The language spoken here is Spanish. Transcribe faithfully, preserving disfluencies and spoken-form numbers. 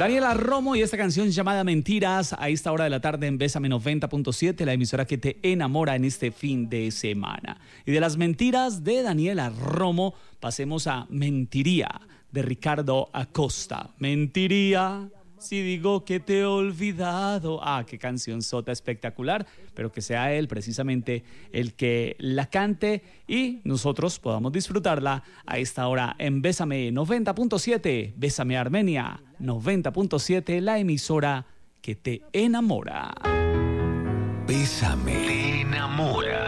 Daniela Romo y esta canción llamada Mentiras a esta hora de la tarde en Bésame noventa punto siete, la emisora que te enamora en este fin de semana. Y de las mentiras de Daniela Romo pasemos a Mentiría de Ricardo Acosta. Mentiría si digo que te he olvidado. Ah, qué canción sota espectacular, pero que sea él precisamente el que la cante y nosotros podamos disfrutarla a esta hora en Bésame noventa punto siete, Bésame Armenia noventa punto siete, la emisora que te enamora. Bésame, te enamora.